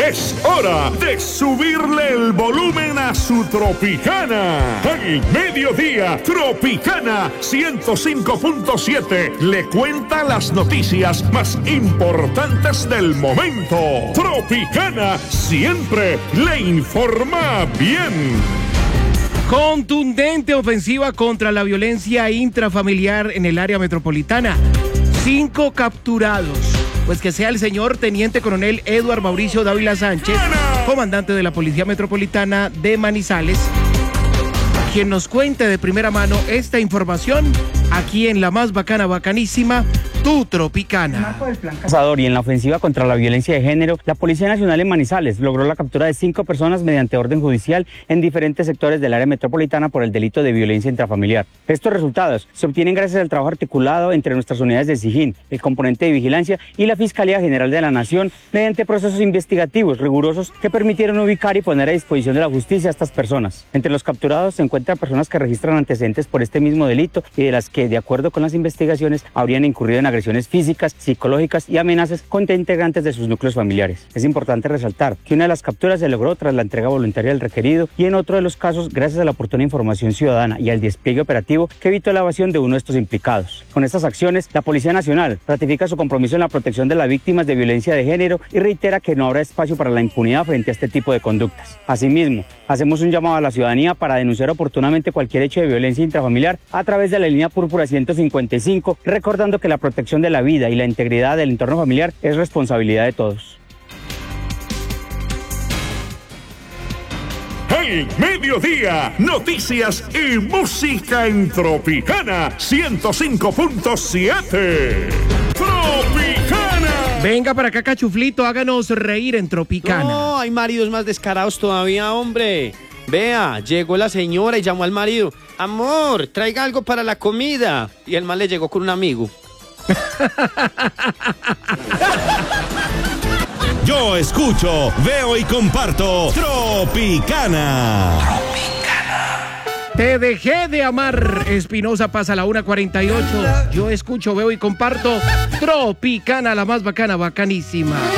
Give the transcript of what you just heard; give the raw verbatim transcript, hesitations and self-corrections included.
Es hora de subirle el volumen a su Tropicana. Al mediodía, Tropicana ciento cinco punto siete le cuenta las noticias más importantes del momento. Tropicana siempre le informa bien. Contundente ofensiva contra la violencia intrafamiliar en el área metropolitana. Cinco capturados. Pues que sea el señor Teniente Coronel Eduardo Mauricio Dávila Sánchez, comandante de la Policía Metropolitana de Manizales, quien nos cuente de primera mano esta información aquí en la más bacana, bacanísima, Tu Tropicana. Y en la ofensiva contra la violencia de género, la Policía Nacional en Manizales logró la captura de cinco personas mediante orden judicial en diferentes sectores del área metropolitana por el delito de violencia intrafamiliar. Estos resultados se obtienen gracias al trabajo articulado entre nuestras unidades de SIGIN, el componente de vigilancia y la Fiscalía General de la Nación mediante procesos investigativos rigurosos que permitieron ubicar y poner a disposición de la justicia a estas personas. Entre los capturados se encuentran personas que registran antecedentes por este mismo delito y de las que, de acuerdo con las investigaciones, habrían incurrido en agresiones físicas, psicológicas y amenazas contra integrantes de sus núcleos familiares. Es importante resaltar que una de las capturas se logró tras la entrega voluntaria del requerido y en otro de los casos gracias a la oportuna información ciudadana y al despliegue operativo que evitó la evasión de uno de estos implicados. Con estas acciones, la Policía Nacional ratifica su compromiso en la protección de las víctimas de violencia de género y reitera que no habrá espacio para la impunidad frente a este tipo de conductas. Asimismo, hacemos un llamado a la ciudadanía para denunciar oportunamente cualquier hecho de violencia intrafamiliar a través de la línea Púrpura ciento cincuenta y cinco, recordando que la protección de la vida y la integridad del entorno familiar es responsabilidad de todos. Al mediodía, noticias y música en Tropicana ciento cinco punto siete. Tropicana. Venga para acá, cachuflito, háganos reír en Tropicana. No, hay maridos más descarados todavía, hombre. Vea, llegó la señora y llamó al marido. Amor, traiga algo para la comida. Y el man le llegó con un amigo. Yo escucho, veo y comparto Tropicana. Te dejé de amar. Espinosa pasa a la una cuarenta y ocho. Yo escucho, veo y comparto Tropicana, la más bacana, bacanísima.